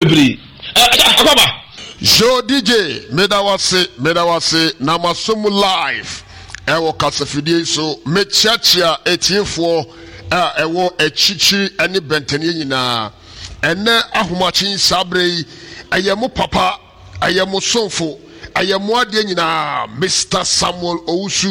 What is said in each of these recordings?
bebre akaba Joe DJ medawase namasomu live ewo kasafidie so mechiachia etiefo ewo echichi ene bentene nyina ene ahomachin sabrei ayemu papa ayemu sonfo ayemu ade nyina Mr. Samuel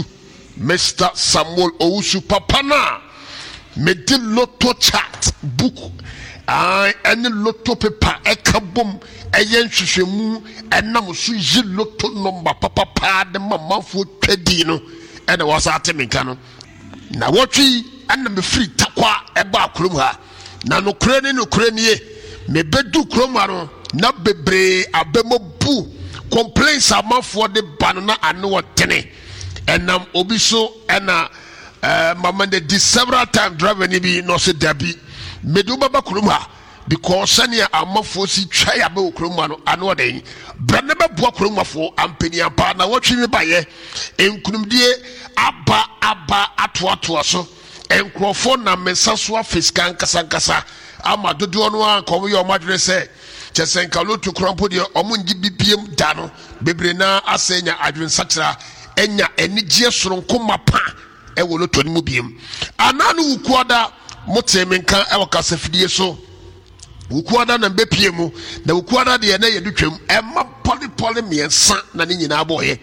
Owusu papa na medi lotto chat book any lotto paper ekabom eyen hwehwemu enam so yi lotto number papa de mamafo twadi no ene wasa atemenka no na wotwi ana me free takwa eba akrom ha na no kure nie me bedu kroma no na bebre abemobu complaints amafo de bano na ane wotene enam obi so ena mama de di several time driver ni bi no se dabi medu baba kroma because sania amafo si twa ya be kroma no ane woden brane be bo kroma fo ampani ampa na wotwi me baye enkunumdie aba atoato so enkrofo na mensaso afiskan kasankasa ama dodo no an kom ye omadwere se chesenka lotu krompo de omungi bibiem da no bebre na asenya adwensakira enya enigye soronko mapa e wo lotu ni mu biem ananu ukuada motemenka e wakasafidie so ukuada na mbepiemu na ukuada de na yedutwam ema poli miensa na ni nyina aboye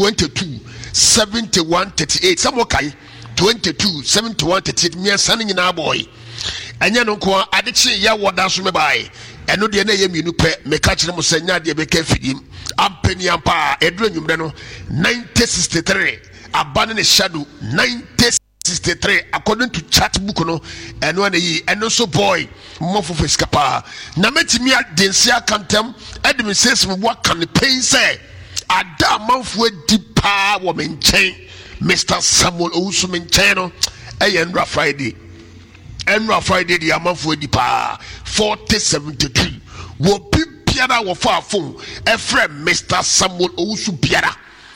22-71-38 samo kai 22-71-38 miensa ni nyina aboye anya no ko adechi ya woda so me bae eno de na ye mienu pe me ka kire mo sanya de be ka fidim ampani ampa edro nwumre no 1963 abane ne shadow 1963 according to chat book no eno na yi eno so boy mo fofo skapa na metimi adensia kantem edem ses mo waka ne pain say ada manfo dipa wo menchen Mr. Samuel Owusu menchen no eyenra Friday the amanfo dipa 4072 wo piara wo fa phone efre Mr. Samuel Owusu biara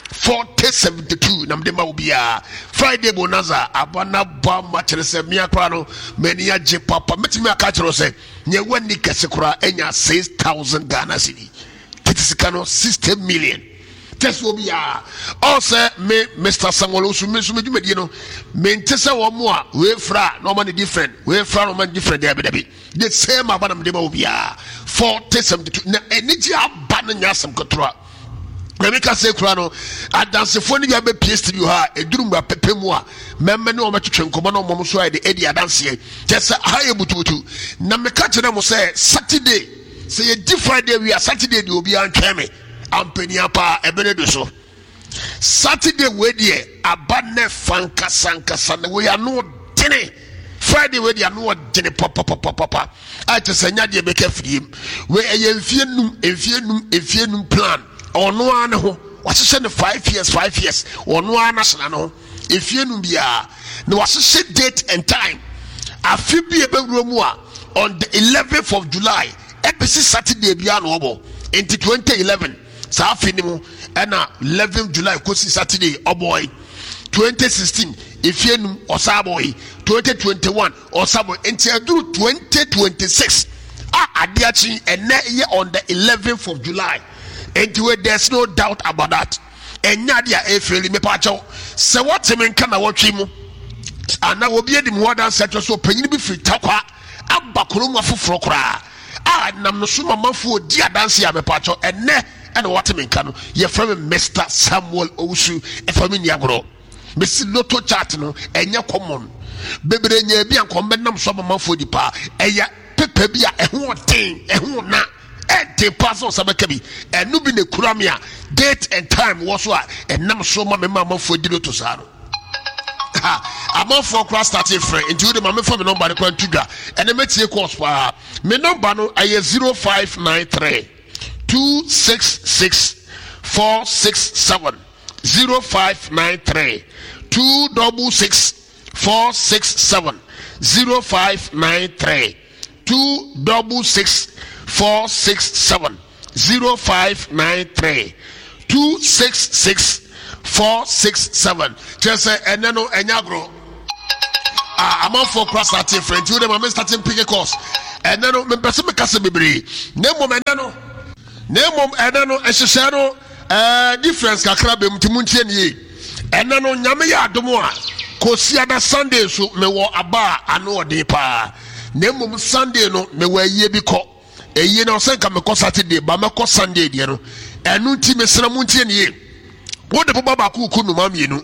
4072 namde ma obia Friday bonanza abana ba machere mi akra no meni age papa metimi aka kire se nye wani kese kura enya 6000 Ghana cedi tetisika no 60 million teso obia all say me Mr. Samuel Owusu me so medumedie no me ntese wo mo a we fra no man different we fra no man different there be the same abana mde ma obia 4072 na eniji abana nyasem kotroa na me ka se kura no adansefo ni bia be PSTV ha eduru mba pepemu a memme ne o matwetwe nkomo na omom so ade edi adanse tese ha ebutubutu na me ka kire mo say Saturday say ye Friday we are Saturday de obi antweme ampani apa ebenedo so Saturday we die abane fanka sankasa na we anu dene Friday we die anu dene papa a tese nya de be ka fiem we enfienum plan ono ane ho wasese ne 5 years ono anasana no efienum bia na wasese date and time afibi ebewuromu a on the 11th of July episi Saturday bia no obo into 2011 sa afinimu ena 11th July kosi Saturday oboy 2016 efienum osaboy 2021 osaboy into 2026 adiachi ene ye on the 11th of July. And there's no doubt about that. And Nadia Efeli me pacho. Se what men kana watchimu. And now will be the more than set so penny be free takwa. Abakuruma fufrokra. Nam no suma mafu dia dansia me pacho. And ne and what men kano. Ye from Mr. Samuel Owusu e family agro. Missy Lotto chat no enya common. Bebre nye bi ankombe nam so mafu di pa. Eya pepe bia ehun ten ehun na. The person sabakabi and no be the kuramia date and time was what and nam so mama for dilo to saro. I'm on for class starting friend into the mamma for the number the quantuga and the metia course for me number no I 0593 266 467 0593 266 467 0593 266 467 0593 266 467 just eneno enyagro I'm on for cross starting friend you them I'm starting pick a course ɛnɛ no mempɛsɛ mekasa bebree na mmom ɛnɛ no ɛhyehyɛ no difference kakra bɛm nti montie ne ye ɛnɛ no nyame yɛ adom a kɔsiada Sunday so mewɔ aba a ano ɔden paa na mmom Sunday no mewɔ ayie bi kɔ ɛyie na ɔsɛ nka mekɔ Saturday ba mɛkɔ Sunday deɛ no ɛno nti mesrɛ montie ne ye wode boba baako wokɔ nnoma mmienu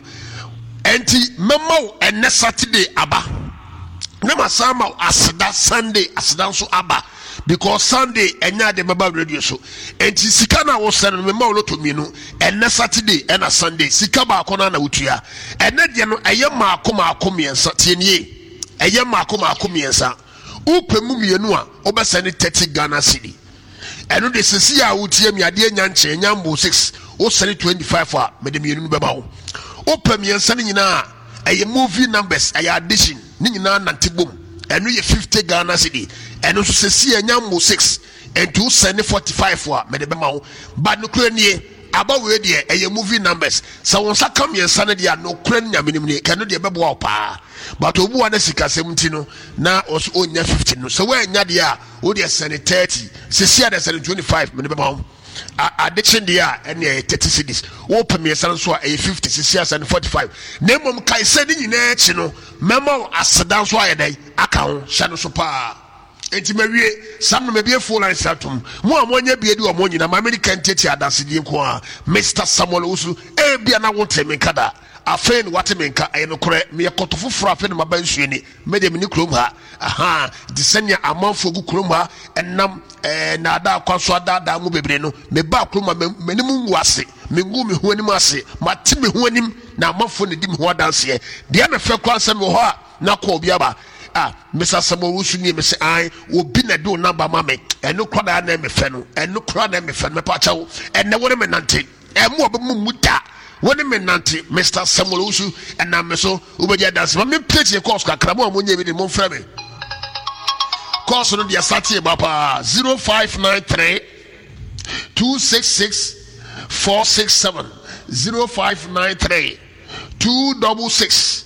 ɛnti mɛma wo ɛnɛ Saturday aba na masan ma aseda Sunday aseda nso aba because Sunday enya de meba radio so enti sika na wo sene me ma wo loto minu enne Saturday ena Sunday sika ba akona na wotua enne de no eye maako miensa tienie eye maako miensa upemu mienu a obesene 30 Ghana cedi eno de sesi a wotie mi ade nya nche nyambo 6 wo sene 25 a me de mienu beba wo opem miensa ni nyina eye movie numbers eye addition ni nyina nantibom eno ye 50 Ghana cedi eno so sesi anyambo 6 and 2 send 45 a me de bema wo ba no kura nie aba we de eye movie numbers so won saka miensa ne de no kura nyamenim ne kanu de bebo wo pa but obu wa na sika 70 no na oso onya 50 no so we nya de a wo de send 30 sesi a de send 25 me de bema wo addiction dia ene 30 cedis wo pemiensa so a 50 sesi a send 45 na mom kai send nyina echi no memo aseda so ayedai aka ho hye no so pa enti mawie sam no mebie full line satum mo amonya biedi o mo nyina American tete adasedi nko a Mr. Samuel Usu bia na wo teme kada afen wate menka no kore me yakotofo fura afen ma bansueni mede me ni krom ha aha disenya amanfo gu krom ha enam na ada kwaso ada mu bebre no me ba krom ma menim nwase mengu me ho anim ase mate me ho anim na amanfo ne di me ho adanse de na fe kwansem ho a na ko obi aba Mr. Samuel Usu ni me se ai obi na do number ma me eno kwada na me fe no eno kwada na me fe me pa chawo enne wore me nante emu obamu muta woni me nante Mr. Samuel Usu ena me so ubeja dance ma me plate e course kakra mo amonya bi de mo frɛ me course no dia sati ba pa 0593 266 467 0593 266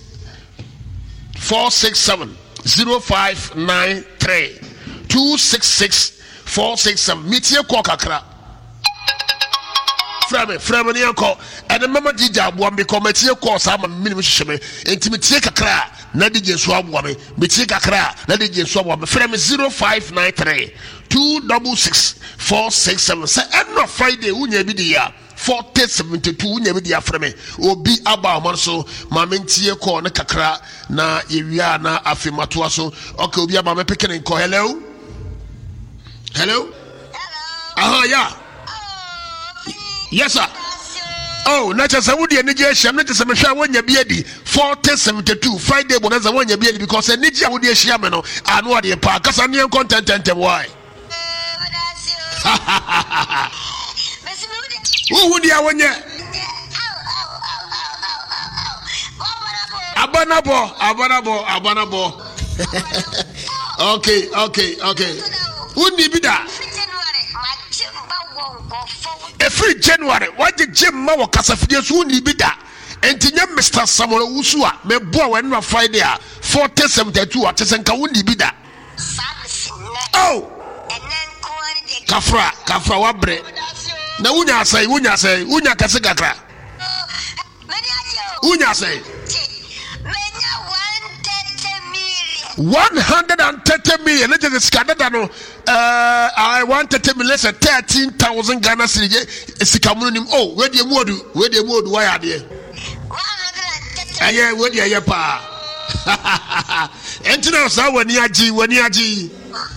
467 0593 266 467 mitie ko kakra frame ni anko and mama dija abo am because metie ko sa ma minim hwehwe enti mitie kakra na dije so abo am mitie kakra na dije so abo am frame 0593 266 467 say end Friday unya bi dia 4072 unya bi dia frame obi aba man so ma mentie ko na kakra na ewia na afemato so okay obi aba me pekene ko hello aha yeah. Yes sir. Oh, na cha Saudi energy sham na cha semhwa wonya biedi 4072 Friday bonanza wonya biedi because energy a wodi ehia me no anu ade pa kasa ne content why. Who dia wonya Abanabo. Okay. Who ni bida every January what the gym ma wo kasafide so ni bi da entinya Mr. Samuel Usu a me boa we no Friday a 4072 atesenka wo ni bi da oh kafra wa bre na wunya kase kakra wunya say 130 million. Let us scatter no. I want 30 million. 13,000 Ghana cedi. Sikamunim. Oh, where the mood? Why are they? Aye, where the aye pa? Entina sa wani aji.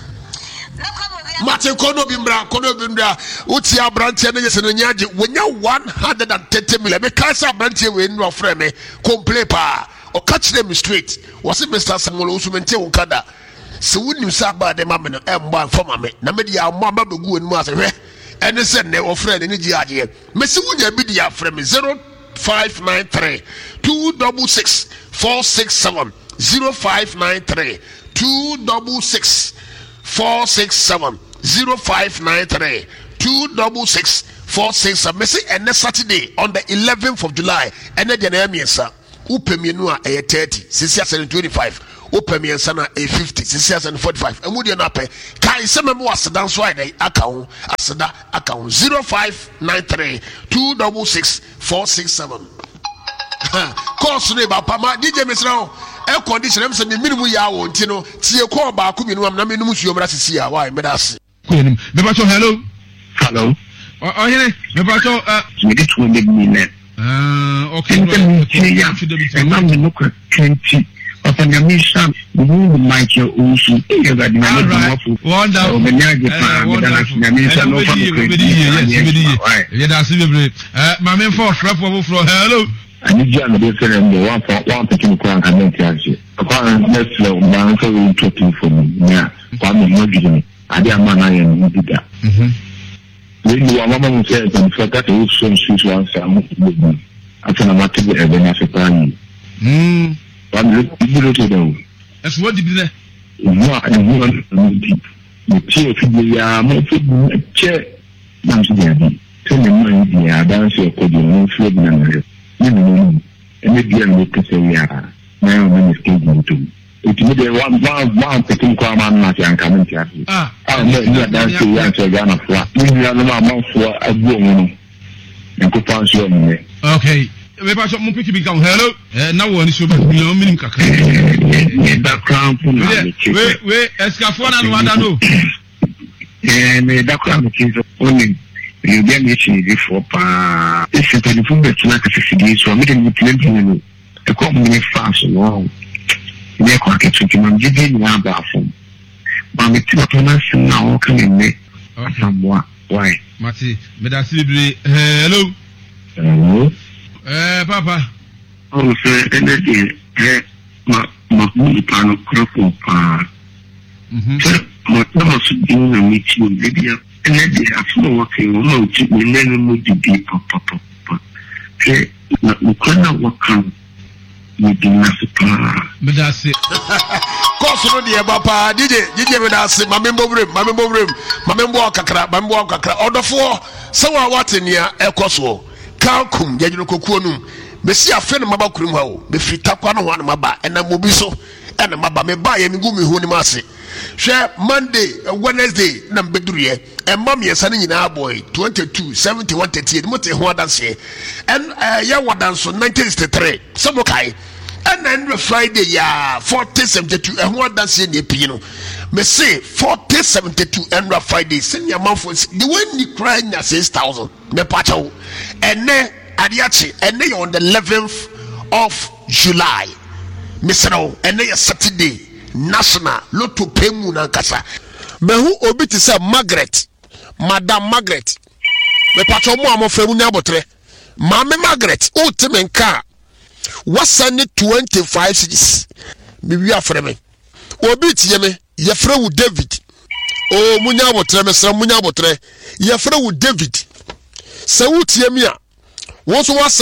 Mate kono bimbra. Uti abrantie na yese no nyaji. Wenya 130 million. Me kansa abrantie we no frɛ me. Complain pa. O catch them straight. Was it Mr. Samuel Usu mente ukada? So wouldn't say about them ameno emba for me. Na me dia mama begu enu ase hwe. Ene se ne o friend ni gi ade. Me se wunya bi dia frɛ me 0593 266 467 0593 266 467 0593 266 467. Me say ene Saturday on the 11th of July. Ene dia na emiesa. Upemienu a 30 sisi a 25 open me sana a 50 645 emu de na pɛ kai sɛ memo aseda so ai account aseda account 0593 266 467 course ne ba pama DJ Mesra e condition am say me minimum ya wo ntino tie call ba ko minimum na minimum suo mra sisi ya why me das me ba cho hello oh here me ba cho me dit 200 million okay and I'm looking 20 of an emission Michael Usu wonderful mama for hello I need you to be one picking crank and then catch upon next level, man, so interesting for me. Yeah, I'm not giving it. I did a man I am did that. When you are mama says, and forgot to use some shoes once I'm moving. I can not to be a Venezuelan. But you look at them. That's what did you deep. The chair to be a chair. Tell me, my dance your coding, no and maybe I'm looking to say, yeah, my own is getting to it. May be one picking crime and not young coming to you. I'm not dancing young to Ghana flat. Maybe I'm not month for a woman and could pass your money. Okay, maybe I should move to become hello. Now one is so bad. You mean background. Wait, Escafona, I don't know. And the background is only. You get me for it's a telephone that's like a 50 days, so I'm making plenty a company fast long. They're quite a I'm giving one bathroom. But it's not now coming me. Somewhat. Why? Mati, Medasi, hello. Hello. Papa. Oh, sir, energy. My panel crop of my thomas doing a meeting video. And then after working on it, we never moved the deep papa. Okay, we can't work on with the master. But that's it. Course no dear papa DJ me that's my member room my member kakra order for so what in here e koso kankum yajino kokuo num me si afa na maba kurum ha o me fita kwa no ho na maba ena mobi so ena maba me ba ye me gu me hu ni mase hwe Monday Wednesday na mbeduru ye emma me yesa ni nyina boy 22 70 138 mo te ho adanse en ya wadanso 1963 so kai and then Friday ya 4072 and what that's in the pino me say 4072 and Friday send your mouth the one you crying at 6,000 me pacho and then adiachi and then on the 11th of July Mr. and then Saturday national lotto pemu na kasa me who obi ti say Margaret Madam Margaret me pacho mo amofra mu nyabotre Mama Margaret o te me nka what's 25 cities me wi afre me obi tie me ye frɛ wu David o munya botre me sra munya botre ye frɛ wu David se wu tie me a wo so what's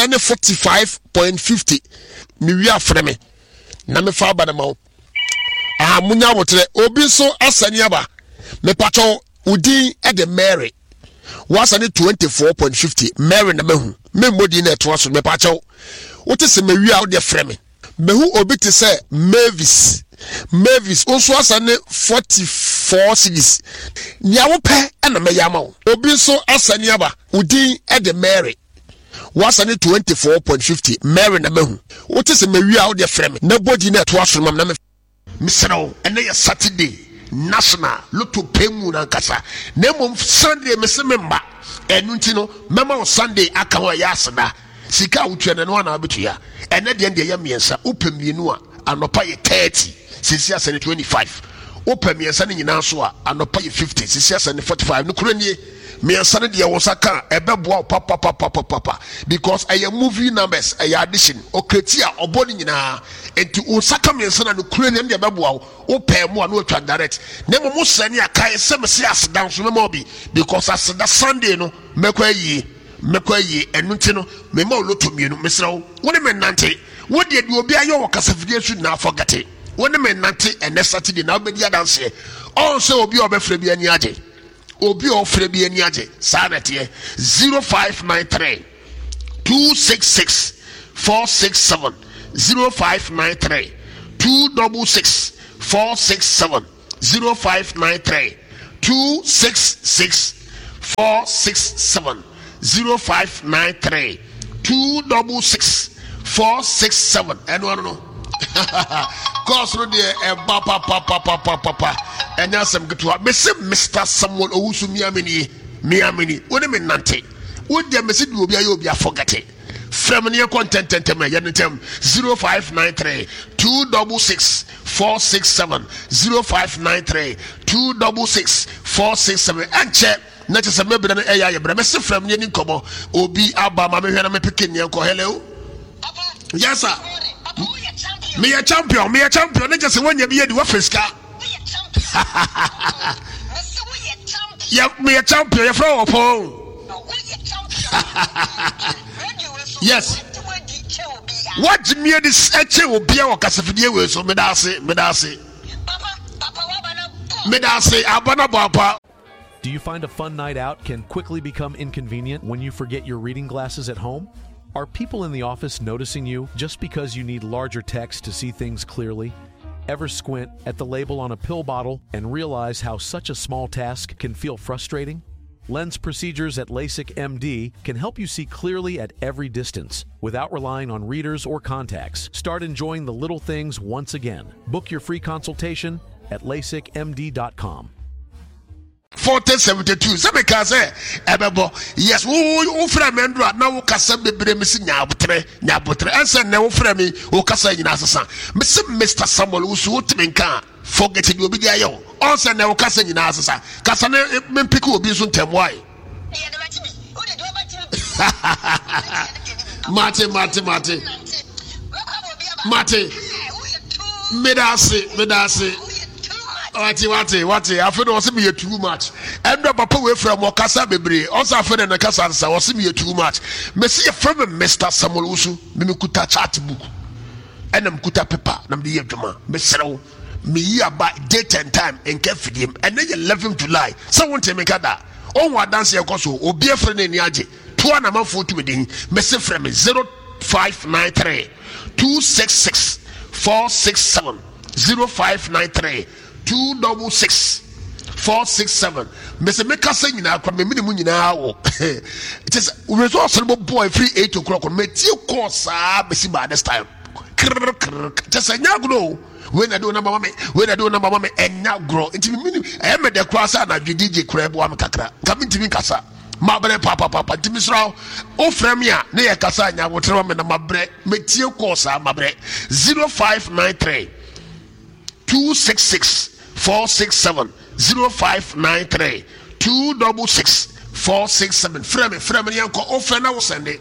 45.50 me wi afre me na me fa ba na ma munya botre obi so asani aba me pato udin e de Mary what's 24.50 Mary na mehu me modi na to so me pato what is me wi out there frame me who obi te say Mavis also asane 44 cities nya wo pe na me yama obi so asane aba udin e de Mary was 24.50 Mary na mehu what is me wi out there frame na body na to so na me misero and na Saturday national lotto pemu na kasa na mom Sunday me se memba enu ntino mema Sunday aka ho ya aseda sika utwe no na abetua ene de ya miensa opemienu a anopa ye 30 sisia sene 25 opemiensa ne nyina so a anopa ye 50 sisia sene 45 no kuranie miensa ne de wo saka ebeboa papa because aye movie numbers aye addition okreti a oboni nyina enti wo saka miensa na no kuranie de ebeboa opemu a no atwa direct na mo sene akai semse asdan so me obi because asda Sunday no mekwa yi enutino me ma loto mienu mesrawo woni me nante wodi ade obi ayo wakasafidie su na forget woni me nante ene Saturday na obedi adanse on se obi obefre bi ani age obi ofre bi ani age sanete 0593 266 467 0593 266 467 0593 266 467 0593 266 467 and one no cause no dey papa and now some good to Mr. Samuel Owusu miamini woni me nante wo dey me se do obi a forget it from near content me yantem 0593 266 467 0593 266 467 and check na che se mebere no eya ye bre me se from near ni komo obi aba ma me hwe na me pikin ne ko hello yes sir me a champion na je se wonya bi ye di wa fiska yeah me a champion you from opon yes what me this eche obi a wakasafidie we so me da se abana papa. Do you find a fun night out can quickly become inconvenient when you forget your reading glasses at home? Are people in the office noticing you just because you need larger text to see things clearly? Ever squint at the label on a pill bottle and realize how such a small task can feel frustrating? Lens procedures at LASIK MD can help you see clearly at every distance without relying on readers or contacts. Start enjoying the little things once again. Book your free consultation at LASIKMD.com. 4072 say because ebebo yes wo fra mendro na wo kasa bebre mesi nyabotre ense ne wo fra mi wo kasa nyina asesa mesi Mr. Samuel Owusu wotime nka forget the obi dia yo onse ne wo kasa nyina asesa kasa ne mempike obi so ntemwai mate medase Wati. I feel also be too much. And the papa way from Wakasa Bebre, also after the Nakasa, was me too much. Messi from Mr. Samuel Owusu, Mikuta chat book. And I'm kuta paper, Nam the Yajama, Messero, me about date and time and care for him, and then you left him to lie. Someone tell me that. Oh, what dance your consul, or be a friend in Yaji. 2 and a month for 2 within Messi from 0593 266 467 0593 266 467. Mr. Meka say nyina kwa me minimum nyina wo. It is resource boy free 8 o'clock. Me tie course besi by this time. Just a nyagro. When I do number mama and nyagro. It me minimum e me de cross na DJ crab wa me kakra. Come ntimi kasa. Mabre papa timisra o fremia na ye kasa nyago tre me na mabre. Me tie course mabre 0593 266 467 0593 266 467. Frame yanko offer na wo sende.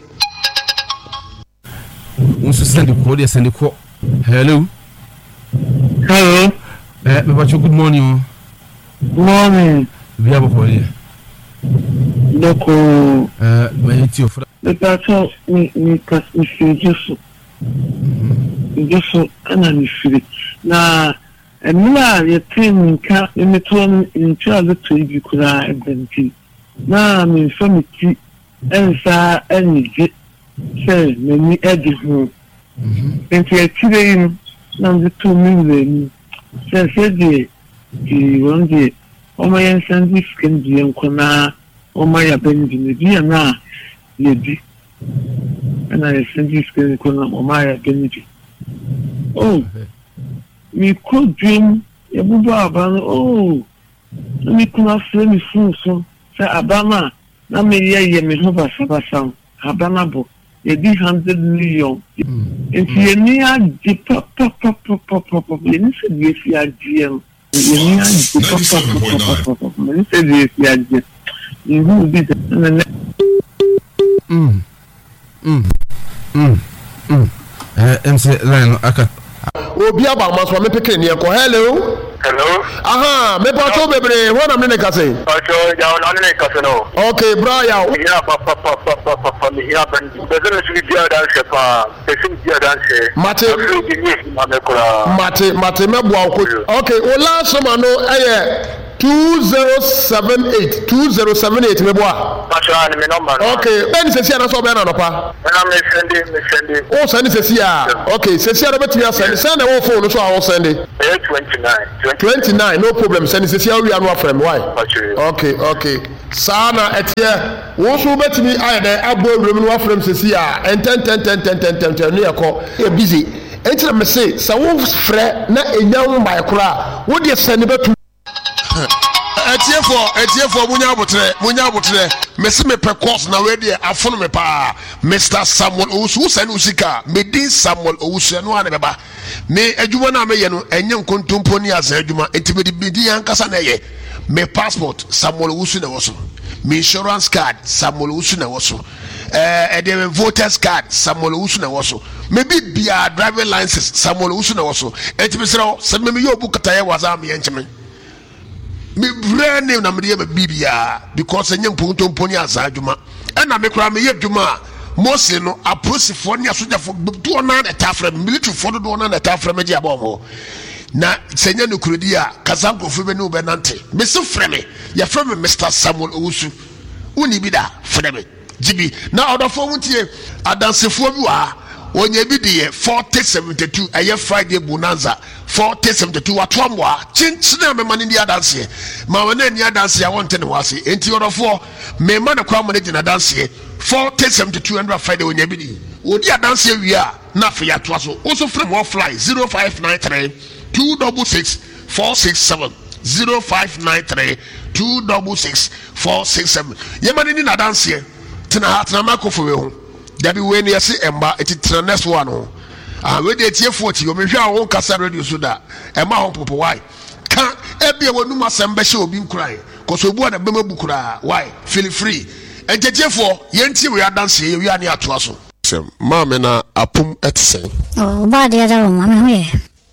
Unso send the code. Hello. Me bacho good morning. Morning. We have for you. Doko. Me hit you for. The bacho me kas me just ana me feel na Emila yetin ka emeton incha to ibi kura ebenti na me famity ensa enije se me edi ho enti atire na me to me se de wonde o ma yen sandi skin di enkona o ma ya bendi ne bi na yedi ana sandi skin enkona o ma ya bendi oh me could dream a buba abana me kuna frame me so say abana na me ye me ho ba sabasa abana bo ye di 100 million if ye ni a di pop ye ni se di fi agiem ye ni a di pop me se di fi agiem you who be MC line aka Obi aba maso me pikin ne ko hello aha me pa to bebre ho na me ne kase ya on ne kase no okay bra ya papa me ya ban bezer su dia dan se pa pesin dia dan se mate me bo ko okay o la so ma no 2078 meboa. Actually, me number. Okay, ben se sia na so be na no pa. Na me send. O send se sia. Okay, se sia no betimi asend. Send na wo phone so a wo send. 29, no problem. Send se sia we anu afrem. Why? Okay. Sana etie wo so betimi ayede abo awrem no afrem se sia. Enten no yakọ e busy. Enti na me say sa wo frɛ na enyan mba ekora wo de send betu etiefo munya abotre mesi me pe course na we de afono me pa Mr. Samuel Owusu send usika medin Samuel Owusu no ane beba me adwuma na me ye no enye nkontompo ni asa adwuma entimedi bidi yankasa na ye me passport Samuel Owusu na woso me insurance card Samuel Owusu na woso the voters card Samuel Owusu na woso me bibia driving license Samuel Owusu na woso entimesero se me yo bukata ye waza me enchime me brand name na me dey bibia because enye mpontompo ni asa adwuma na me kura me ye adwuma Mose no approach for ni asoja for do na na tafra military for do na na tafra me dia bo na senya no kurodi a kasanko fe be no be nante me se freme ya freme Mr. Samuel Owusu uni bi da freme jibi na odofo wutie adansefo bi wa onye bi de 4072 aye Friday bonanza 4072 watwamwa chinchina me mani dia danse ma wana ni danse ya wonte ne wase enti odofo me ma na kwa mo ne gina danse 4072 and Friday onye bi di odi adanse wi a na fa ya to aso also frame more fly 0593 266 467 0593 266 467 yemani ni na danse tena hatna makofo we ho dabi we ne yesi emba etitre next one ho we dey tie 40 o me hwa won kasa radio so da emma ho popo why ka ebia wonu masem be hye obi nkurai koso obu na bema bukura why feel free enjetiefo yentie we adanse ye wi ani ato aso mama na apum etsen ba de da mama we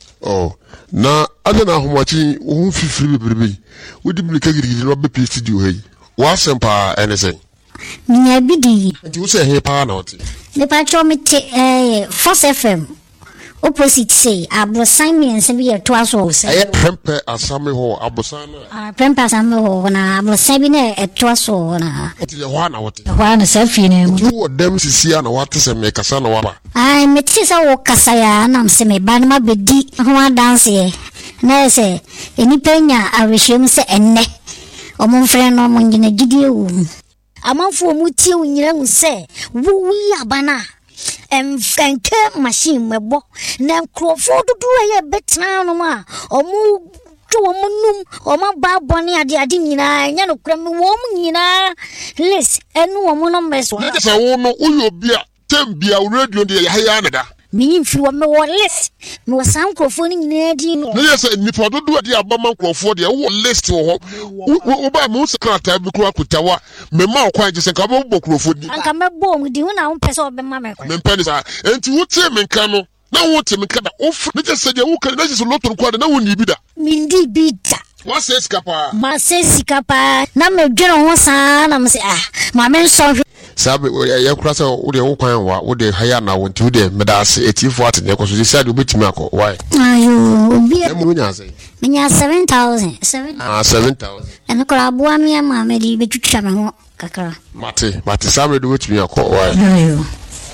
na adana homachi wo fifiri bebrebe wodi blika girigiri no be PhD o hey wa sempa enese minya bidi nti wo se he pa na oti me pa cho me te Force FM opposite say abosan mi ense bi to aso say prempe asame ho abosan na prempe asame ho na abosan bi na to aso na oti je ho na wote ho na safi ne mu wo dem sisia na wate se me kasa na waba ai me ti sa wo kasa ya na se me ba na ma bedi ho dance na se eni penya awehwem se enne omo mfre no mo ngina gidie wu amanfo mu tie unyira mu se wo wi abana enke machine mebo na krofo dudu ye betna no ma omu to omu num omu ba boni ade nyina nya no kra me wo mu nyina list enu omu no meso na se wo no uyo bia tembia radio de ya ya nada mi mfi wo me wo list me wo san krofo ni nyina di no na se nipa dudu ade abama krofo de wo list wo wo ba mu secretary bi kro akutawa me ma okwan je se ka bo krofo di anka me bo mu di hu na wo pese obe ma me kwa me mpani sa enti wo tie me nka no na wo tie me nka da ofu ne je se je wo kan na je so lotoro kwa na wo ni bi da mindi bi da wa se skapa ma se sikapa na me dwere ho sa na me se ma me so sabe ya kura se wo de wo kwan wa wo de haya na wo nti wo de medase etifo atene ko so je sade obetimi akọ why ayo obi e mu nya se menya 7000 7000 eno kora boa me ma me di betutwa me ho kakra mate sabe de wetimi akọ why ayo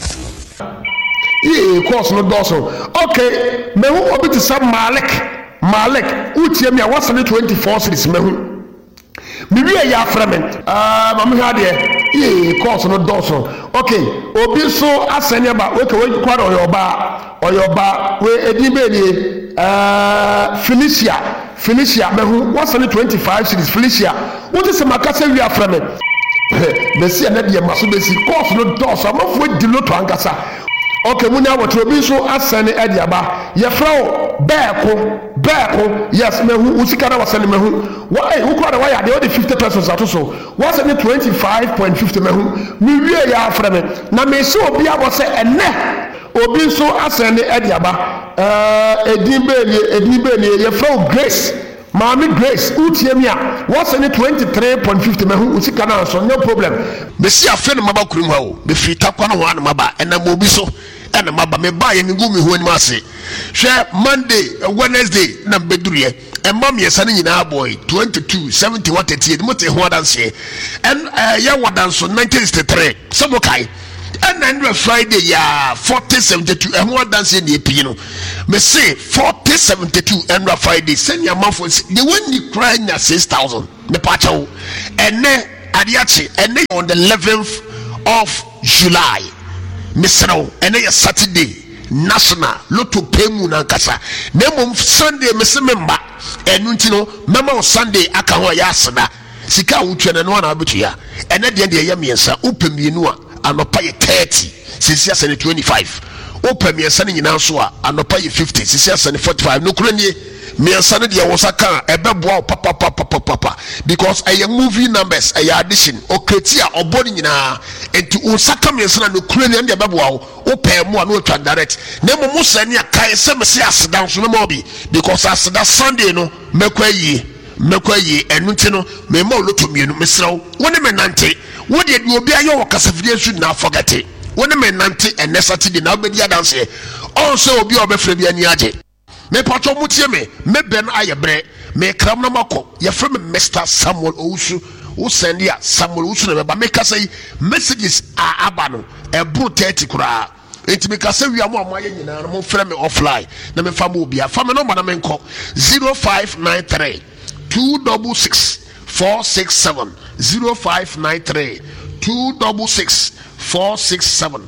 course no doso okay me wo obi ti sam Malik utie me wasane 24 series me hu me wi ya frament mama ha de course no doso okay obi so asane ba okay we kwara oyoba we edin be ni Felicia me hu wasane 25 series Felicia what is makasa wi aframent Messi na de maso besi course no doso amafo di loto ankasa okay munya wotro bi so asane adiaba ye frawo beko yes mehu usika na wasane mehu why who kwara why dey the 50 pesos atoso wasane 25.50 mehu mi wie ya frame na me so obi abose enne obi so asane adiaba edinbeli ye frawo Grace Mami Grace utiemia wasane 23.50 mehu usika na so no problem Messi afene maba kurim ha o be frita kwa no ho an maba ena mo bi so ena maba me ba ye ngu mi ho ani ase share Monday Wednesday na beduriye emma me yesa nyina boy 22 70 138 mote ho dance and ya wadanso 1963 sabokai and then Friday ya 4072 and what dance in the pino me say 4072 and Friday send your mouth the one you crying at 6,000 the pacho and then adiachi and then on the 11th of July Mr. and then Saturday national lotto pemu na nkasa nemo Sunday me se memba enu ntino mema Sunday aka ho ya aseda sika wutwe na no na abetua ene de ya miensa upemienu a anopa ye 30 sisi asene 25 upemiensa ne nyina so a anopa ye 50 sisi asene 45 no kuro nie miensa ne de wosaka ebeboa papa because aye movie numbers aye addition o kreti a obodi nyina enti usaka miensa no kuro ne de ebeboa o pemu a no twa direct nemo musa ne akai se mese aseda so no mobi because aseda Sunday no mekwayi enu ntino me ma oloto mienu mesrew woni me nante wodi edi obi ayo wakasafide su na forget woni me nante ene Saturday na obedi adanse also obi obefre bia ni age me pato mutie me ben ayebre me kram na mako ye frem Mr. Samuel Owusu wo send ya Samuel Owusu na ba me kasa messages a abano e bro 30 kura enti me kasa wi amo amoye nyina mo frem me offline na me fa mo obi afa me no ma na me nko 0593 266 467 0593 266 467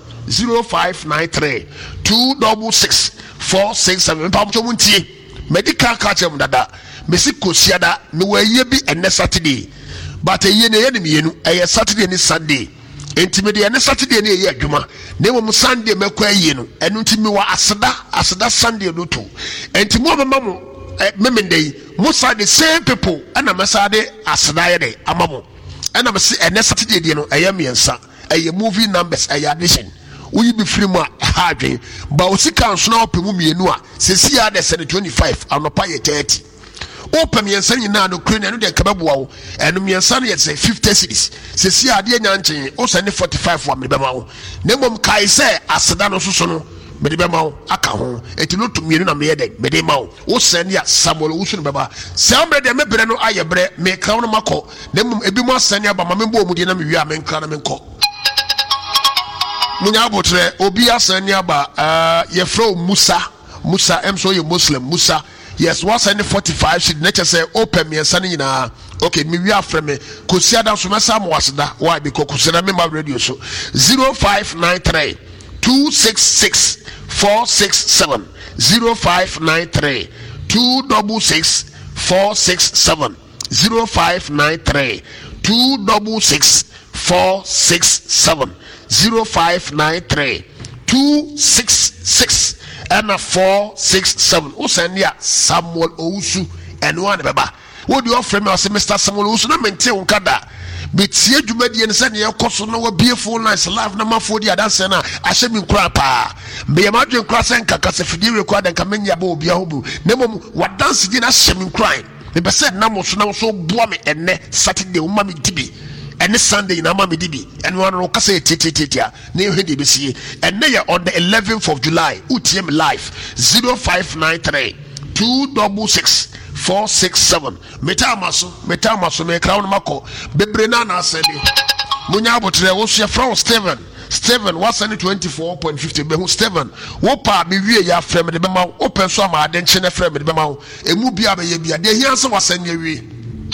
0593 266 467 mpamcho muntie medical catch em dada mesi kosiada me waye bi enne Saturday but eye ne ye ne mienu eye Saturday ni Sunday enti ene Saturday ni eye adwuma na mo Sunday mekwa eye no enu ntimi wa aseda Sunday do to enti mo be mamo memendei musa the same people ana masade asadaye de amamo ana mesi ene Saturday de no eye miensa eye movie numbers eye addition uyi bi free mu ha adwen ba osika nso na opemu mienu a sesi ya de 25 anopa ye 30 opa miensa nyina no kure no de kabeboa wo enu miensa no ye 50 cities sesi ya de nyanchen o sene 45 wa mebema wo nemom kai se asada no soso no mede be mawo aka ho eti no to mienu na me yede mede mawo wo send ya Samuel Owusu no beba sambre de mebre no ayebre me kan no mako dem ebi mo send ya ba ma membo omudi na me wi a me nkra na me nko munya abotre obi asend ya ba ye fro Musa emso ye Muslim Musa yes was send 45 should nature say open me send nyina okay me wi afre me kosiada so mesa mo waseda why because kosiada me ma radio so 0593 266 467 0593 266 467 0593 266 467 0593 266 and 467 o send ya Samuel Owusu and one baba what do you offer me as Mr. Samuel Owusu na mente unkada betie dwumadi en se ne yekoso no wa beautiful nice life na mafodi adanse na ahye mi nkura pa be ya madwen nkura sen kakase fidi record en kamenya ba obi ahobu nemom wa dance di na ahye mi nkura me be said na mo so boa me enne Saturday o ma me dibi enne Sunday na ma me dibi en wan no kase tititia na ehwe be sie enne ya on the 11th of July utie me live 0593 266 467 metamaso me crown mako bebrena na asede munya abotre wo so from Steven was send 24.50 be hu Steven wo pa me wie ya frem de be ma open so ama ade nche na frem de be ma emu bia be ye bia de hia so wasan ye wie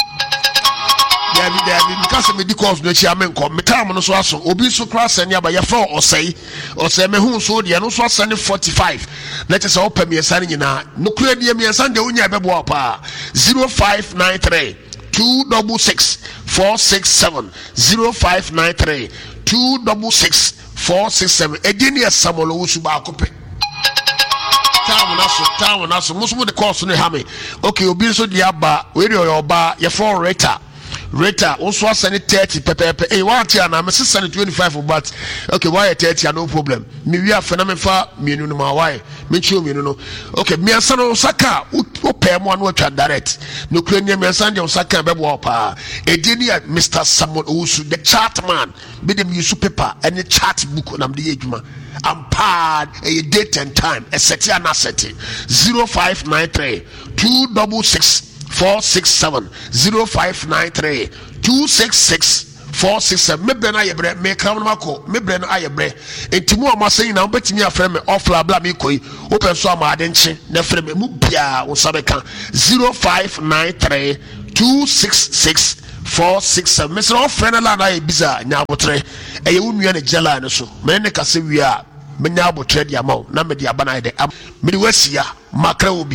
David because me di course no chi amenko metam no so aso obi so class ania ba ye fa osei me hu so de no so asane 45 let us open me asane nyina no kura de me asane de onya bebo pa 0593 266 467 0593 266 467 edini Samuel Owusu ba akope town naso musumu de course no ha me okay obi so de aba we de oba ye for reta Rita also send 30 pepe. Hey, what ya na me send 25 but okay, why 30 no problem. Me we are phenomenon fa me no ma why. Me chu me no. Okay, me ansa no saka o pay mo no twa direct. No kure me ansa de saka be bo pa. E dey near Mr. Samuel Owusu, the chart man. Be them use paper and the chart book na me adwuma. I'm pad a date and time a set and asset 0593 266 467 0593 266 467 me brena yebre me kam mako me brena ayebre entimu amasen na obetimi afre me ofla bla me koi open so amade nche na frɛ me mu bia wo sabeka 0593 266 467 me so friend la na e biza nya botre eye wo nua ne jela ne so me ne kase wi a me nya botre dia maw na me dia bana de me de wasia makra obi